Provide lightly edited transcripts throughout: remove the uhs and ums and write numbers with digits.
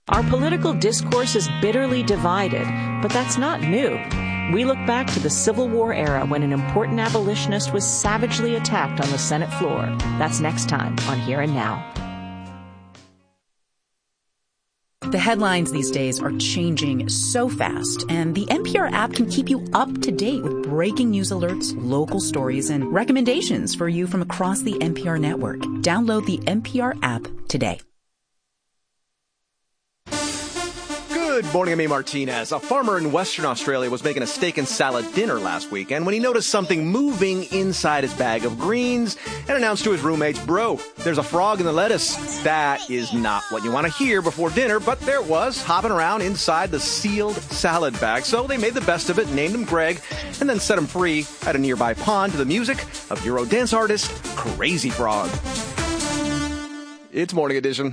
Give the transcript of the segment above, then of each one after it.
Our political discourse is bitterly divided, but that's not new. We look back to the Civil War era when an important abolitionist was savagely attacked on the Senate floor. That's next time on Here and Now. The headlines these days are changing so fast, and the NPR app can keep you up to date with breaking news alerts, local stories, and recommendations for you from across the NPR network. Download the NPR app today. Good morning, I'm A. Martinez. A farmer in Western Australia was making a steak and salad dinner last weekend when he noticed something moving inside his bag of greens and announced to his roommates, "Bro, there's a frog in the lettuce." That is not what you want to hear before dinner, but there it was, hopping around inside the sealed salad bag. So they made the best of it, named him Greg, and then set him free at a nearby pond to the music of Euro dance artist Crazy Frog. It's Morning Edition.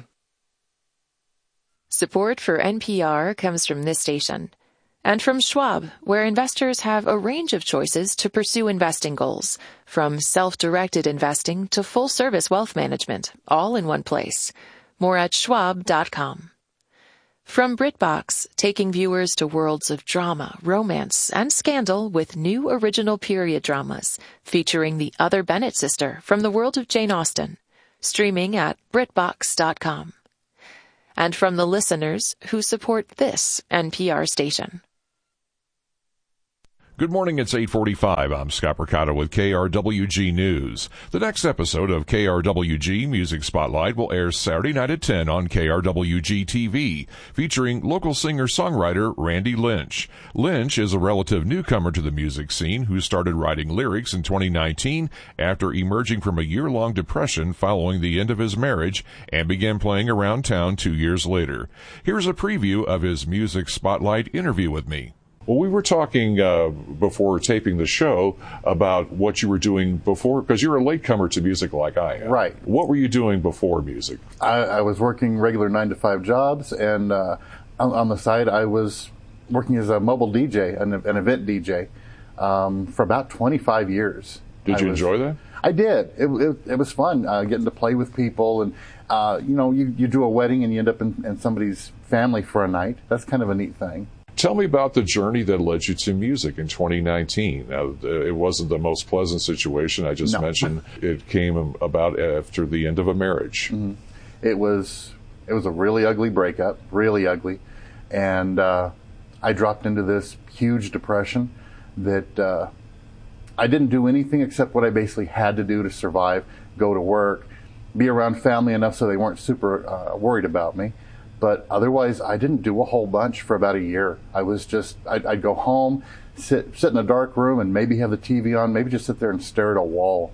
Support for NPR comes from this station and from Schwab, where investors have a range of choices to pursue investing goals, from self-directed investing to full-service wealth management, all in one place. More at schwab.com. From BritBox, taking viewers to worlds of drama, romance, and scandal with new original period dramas featuring the other Bennett sister from the world of Jane Austen. Streaming at BritBox.com. And from the listeners who support this NPR station. Good morning, it's 8:45. I'm Scott Mercado with KRWG News. The next episode of KRWG Music Spotlight will air Saturday night at 10 on KRWG TV, featuring local singer-songwriter Randy Lynch. Lynch is a relative newcomer to the music scene who started writing lyrics in 2019 after emerging from a year-long depression following the end of his marriage and began playing around town 2 years later. Here's a preview of his Music Spotlight interview with me. Well, we were talking before taping the show about what you were doing before, because you're a latecomer to music like I am. Right. What were you doing before music? I was working regular 9-to-5 jobs, and on the side I was working as a mobile DJ, an event DJ, for about 25 years. Did you enjoy that? I did. It was fun, getting to play with people, and you do a wedding and you end up in somebody's family for a night. That's kind of a neat thing. Tell me about the journey that led you to music in 2019. Now, it wasn't the most pleasant situation. I just mentioned it came about after the end of a marriage. Mm-hmm. It was a really ugly breakup, really ugly. And I dropped into this huge depression that I didn't do anything except what I basically had to do to survive, go to work, be around family enough so they weren't super worried about me. But otherwise, I didn't do a whole bunch for about a year. I was just, I'd go home, sit in a dark room and maybe have the TV on, maybe just sit there and stare at a wall.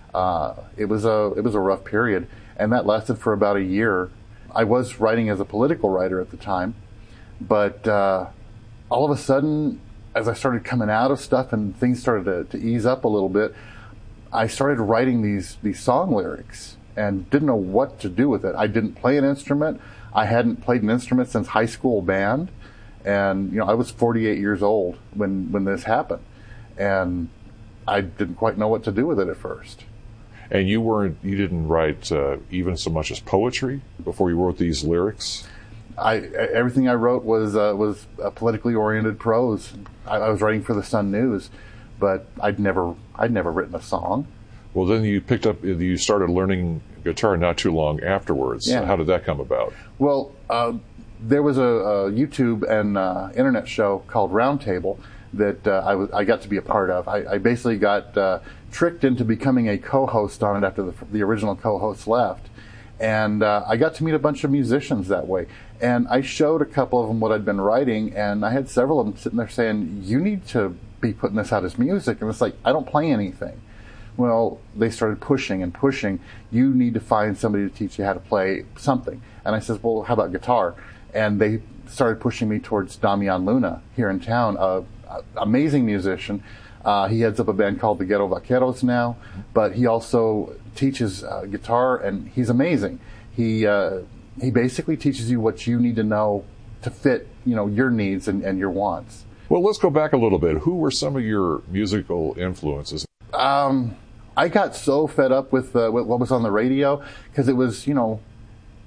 It was a rough period, and that lasted for about a year. I was writing as a political writer at the time, but all of a sudden, as I started coming out of stuff and things started to ease up a little bit, I started writing these song lyrics and didn't know what to do with it. I didn't play an instrument. I hadn't played an instrument since high school band, and I was 48 years old when this happened, and I didn't quite know what to do with it at first. And you didn't write even so much as poetry before you wrote these lyrics? Everything I wrote was politically oriented prose. I was writing for the Sun News, but I'd never written a song. Well, then you started learning guitar not too long afterwards. Yeah. How did that come about? Well, there was a YouTube and internet show called Roundtable that I got to be a part of. I basically got tricked into becoming a co-host on it after the original co-host left. And I got to meet a bunch of musicians that way. And I showed a couple of them what I'd been writing, and I had several of them sitting there saying, "You need to be putting this out as music." And it's like, I don't play anything. Well, they started pushing and pushing. You need to find somebody to teach you how to play something. And I said, well, how about guitar? And they started pushing me towards Damian Luna here in town, an amazing musician. He heads up a band called the Ghetto Vaqueros now, but he also teaches guitar, and he's amazing. He basically teaches you what you need to know to fit, your needs and your wants. Well, let's go back a little bit. Who were some of your musical influences? I got so fed up with what was on the radio, because it was,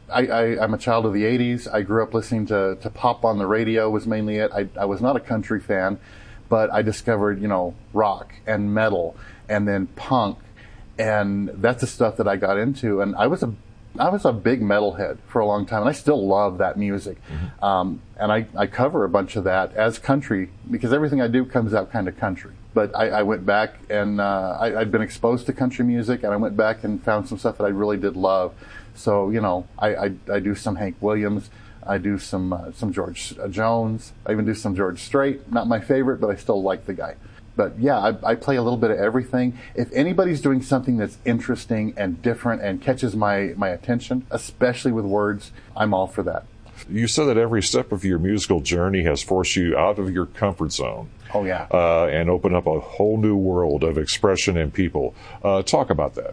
I'm a child of the 80s. I grew up listening to pop on the radio was mainly it. I was not a country fan, but I discovered, rock and metal and then punk. And that's the stuff that I got into. And I was a big metalhead for a long time, and I still love that music. Mm-hmm. And I cover a bunch of that as country, because everything I do comes out kind of country. But I went back and I'd been exposed to country music, and I went back and found some stuff that I really did love. So, I do some Hank Williams. I do some George Jones. I even do some George Strait. Not my favorite, but I still like the guy. But yeah, I play a little bit of everything. If anybody's doing something that's interesting and different and catches my attention, especially with words, I'm all for that. You said that every step of your musical journey has forced you out of your comfort zone. Oh, yeah. And open up a whole new world of expression and people. Talk about that.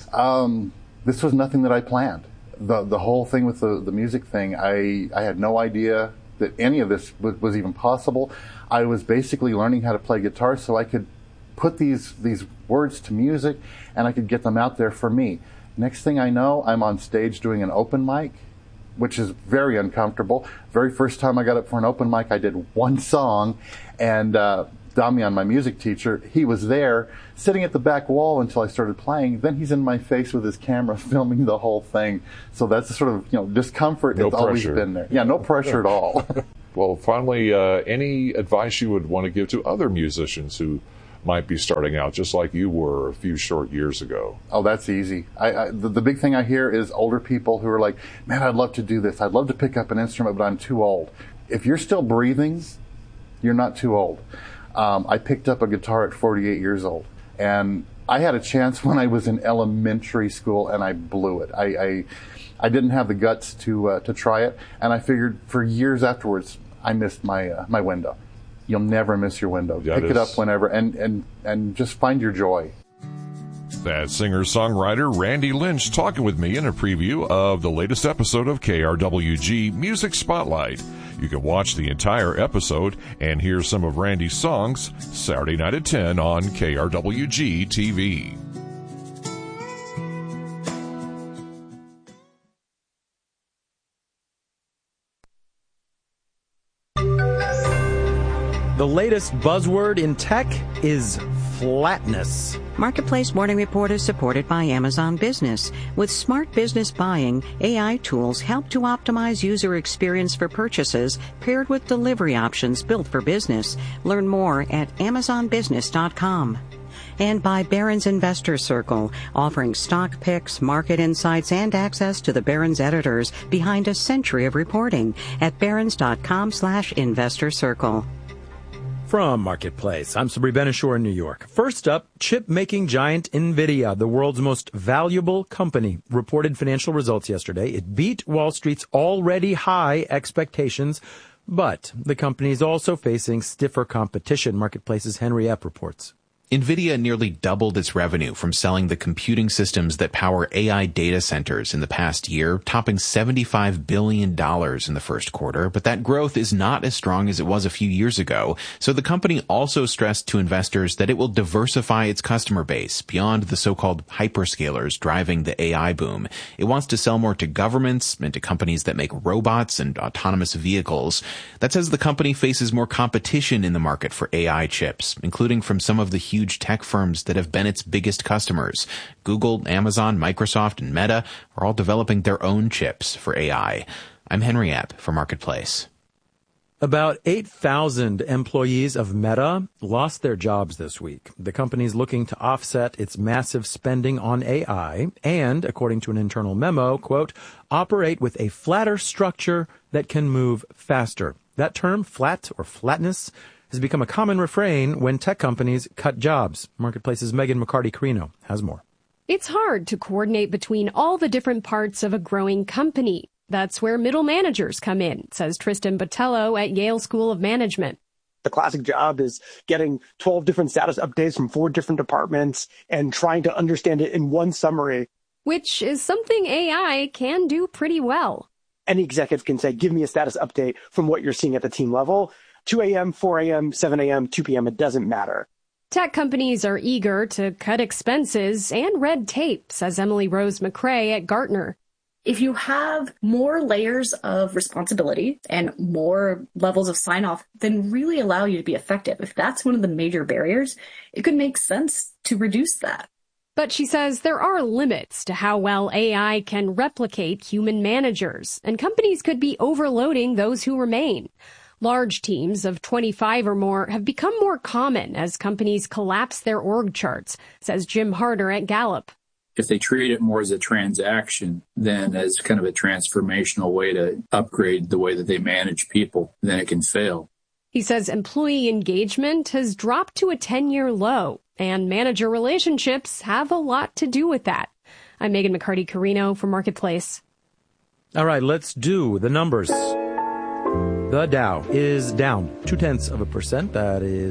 This was nothing that I planned. The whole thing with the music thing, I had no idea that any of this was even possible. I was basically learning how to play guitar so I could put these words to music and I could get them out there for me. Next thing I know, I'm on stage doing an open mic, which is very uncomfortable. Very first time I got up for an open mic, I did one song, and Damian, my music teacher, he was there sitting at the back wall until I started playing. Then he's in my face with his camera filming the whole thing. So that's the sort of, discomfort. No it's pressure. Always been there. Yeah, no pressure at all. Well, finally, any advice you would want to give to other musicians who might be starting out just like you were a few short years ago? Oh, that's easy. The big thing I hear is older people who are like, man, I'd love to do this. I'd love to pick up an instrument, but I'm too old. If you're still breathing, you're not too old. I picked up a guitar at 48 years old, and I had a chance when I was in elementary school, and I blew it. I didn't have the guts to try it, and I figured for years afterwards, I missed my window. You'll never miss your window. Pick it up whenever, and just find your joy. That's singer-songwriter Randy Lynch talking with me in a preview of the latest episode of KRWG Music Spotlight. You can watch the entire episode and hear some of Randy's songs Saturday night at 10 on KRWG TV. The latest buzzword in tech is flatness. Marketplace Morning Report is supported by Amazon Business. With smart business buying, AI tools help to optimize user experience for purchases paired with delivery options built for business. Learn more at amazonbusiness.com. And by Barron's Investor Circle, offering stock picks, market insights, and access to the Barron's editors behind a century of reporting at barrons.com/investor circle. From Marketplace, I'm Sabri Benishore in New York. First up, chip-making giant NVIDIA, the world's most valuable company, reported financial results yesterday. It beat Wall Street's already high expectations, but the company is also facing stiffer competition. Marketplace's Henry Epp reports. NVIDIA nearly doubled its revenue from selling the computing systems that power AI data centers in the past year, topping $75 billion in the first quarter. But that growth is not as strong as it was a few years ago. So the company also stressed to investors that it will diversify its customer base beyond the so-called hyperscalers driving the AI boom. It wants to sell more to governments and to companies that make robots and autonomous vehicles. That says the company faces more competition in the market for AI chips, including from some of the huge tech firms that have been its biggest customers. Google, Amazon, Microsoft, and Meta are all developing their own chips for AI. I'm Henry Epp for Marketplace. About 8,000 employees of Meta lost their jobs this week. The company is looking to offset its massive spending on AI and, according to an internal memo, quote, operate with a flatter structure that can move faster. That term, flat or flatness, has become a common refrain when tech companies cut jobs. Marketplace's Megan McCarty-Carino has more. It's hard to coordinate between all the different parts of a growing company. That's where middle managers come in, says Tristan Botello at Yale School of Management. The classic job is getting 12 different status updates from 4 different departments and trying to understand it in one summary. Which is something AI can do pretty well. Any executive can say, give me a status update from what you're seeing at the team level. 2 a.m., 4 a.m., 7 a.m., 2 p.m., it doesn't matter. Tech companies are eager to cut expenses and red tape, says Emily Rose McCrae at Gartner. If you have more layers of responsibility and more levels of sign-off, then really allow you to be effective. If that's one of the major barriers, it could make sense to reduce that. But she says there are limits to how well AI can replicate human managers, and companies could be overloading those who remain. Large teams of 25 or more have become more common as companies collapse their org charts, says Jim Harder at Gallup. If they treat it more as a transaction than as kind of a transformational way to upgrade the way that they manage people, then it can fail. He says employee engagement has dropped to a 10-year low, and manager relationships have a lot to do with that. I'm Megan McCarty-Carino for Marketplace. All right, let's do the numbers. The Dow is down 0.2%. That is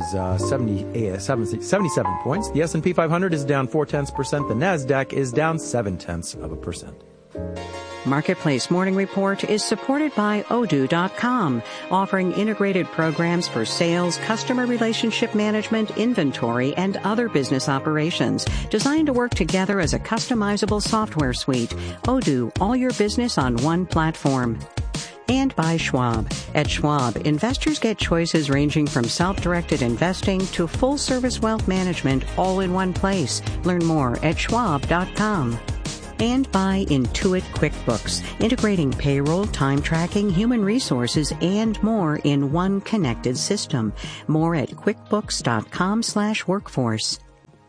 77 points. The S&P 500 is down 0.4%. The Nasdaq is down 0.7%. Marketplace Morning Report is supported by Odoo.com, offering integrated programs for sales, customer relationship management, inventory, and other business operations, designed to work together as a customizable software suite. Odoo, all your business on one platform. And by Schwab. At Schwab, investors get choices ranging from self-directed investing to full-service wealth management all in one place. Learn more at Schwab.com. And by Intuit QuickBooks, integrating payroll, time tracking, human resources, and more in one connected system. More at QuickBooks.com/workforce.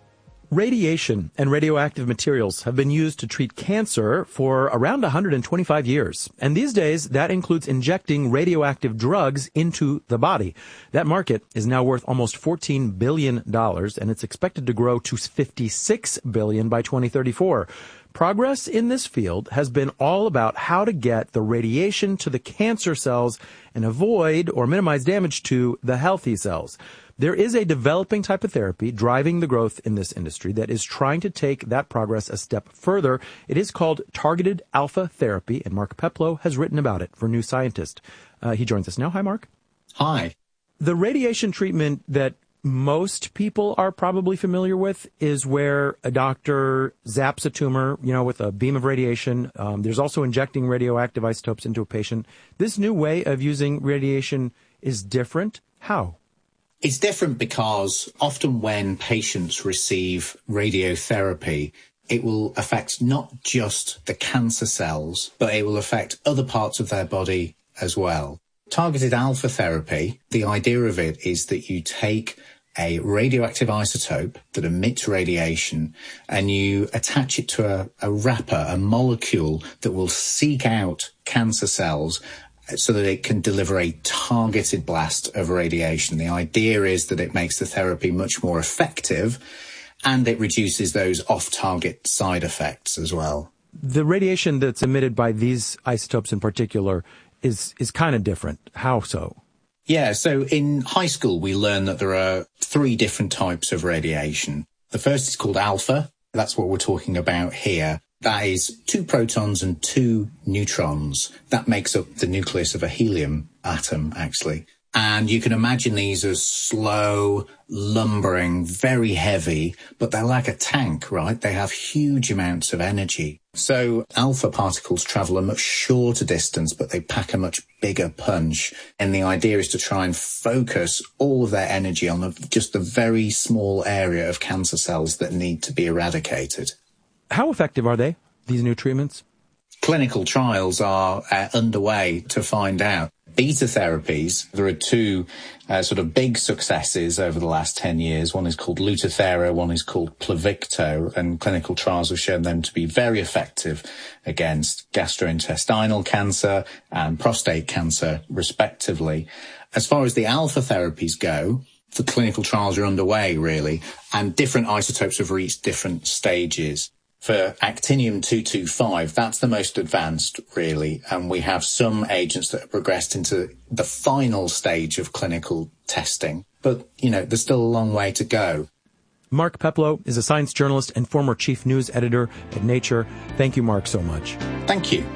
Radiation and radioactive materials have been used to treat cancer for around 125 years. And these days, that includes injecting radioactive drugs into the body. That market is now worth almost $14 billion, and it's expected to grow to $56 billion by 2034. Progress in this field has been all about how to get the radiation to the cancer cells and avoid or minimize damage to the healthy cells. There is a developing type of therapy driving the growth in this industry that is trying to take that progress a step further. It is called targeted alpha therapy, and Mark Peplow has written about it for New Scientist. He joins us now. Hi, Mark. Hi. The radiation treatment that most people are probably familiar with is where a doctor zaps a tumor, with a beam of radiation. There's also injecting radioactive isotopes into a patient. This new way of using radiation is different. How? It's different because often when patients receive radiotherapy, it will affect not just the cancer cells, but it will affect other parts of their body as well. Targeted alpha therapy, the idea of it is that you take a radioactive isotope that emits radiation and you attach it to a wrapper, a molecule that will seek out cancer cells so that it can deliver a targeted blast of radiation. The idea is that it makes the therapy much more effective and it reduces those off-target side effects as well. The radiation that's emitted by these isotopes in particular is kind of different. How so? Yeah, so in high school, we learn that there are 3 different types of radiation. The first is called alpha. That's what we're talking about here. That is 2 protons and 2 neutrons. That makes up the nucleus of a helium atom, actually. And you can imagine these as slow, lumbering, very heavy, but they're like a tank, right? They have huge amounts of energy. So alpha particles travel a much shorter distance, but they pack a much bigger punch. And the idea is to try and focus all of their energy on just the very small area of cancer cells that need to be eradicated. How effective are they, these new treatments? Clinical trials are underway to find out. Beta therapies, there are 2 sort of big successes over the last 10 years. One is called Lutathera, one is called Pluvicto, and clinical trials have shown them to be very effective against gastrointestinal cancer and prostate cancer, respectively. As far as the alpha therapies go, the clinical trials are underway, really, and different isotopes have reached different stages. For actinium-225, that's the most advanced, really, and we have some agents that have progressed into the final stage of clinical testing. But, there's still a long way to go. Mark Peplow is a science journalist and former chief news editor at Nature. Thank you, Mark, so much. Thank you.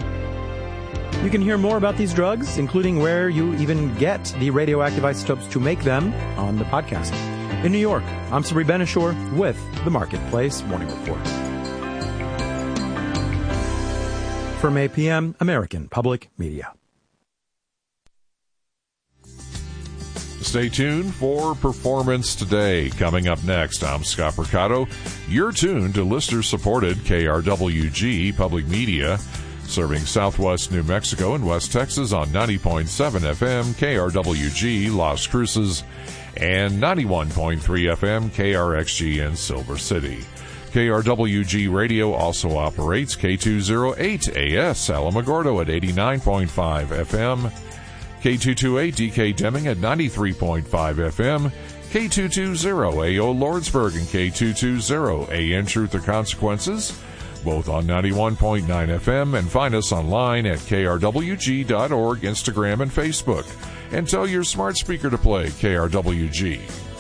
You can hear more about these drugs, including where you even get the radioactive isotopes to make them, on the podcast. In New York, I'm Sabri Ben-Achour with the Marketplace Morning Report. From APM, American Public Media. Stay tuned for Performance Today. Coming up next, I'm Scott Mercado. You're tuned to listener-supported KRWG Public Media, serving Southwest New Mexico and West Texas on 90.7 FM KRWG Las Cruces and 91.3 FM KRXG in Silver City. KRWG Radio also operates K208AS Alamogordo at 89.5 FM, K228 DK Deming at 93.5 FM, K220AO Lordsburg and K220 AN Truth or Consequences, both on 91.9 FM, and find us online at krwg.org, Instagram, and Facebook. And tell your smart speaker to play KRWG.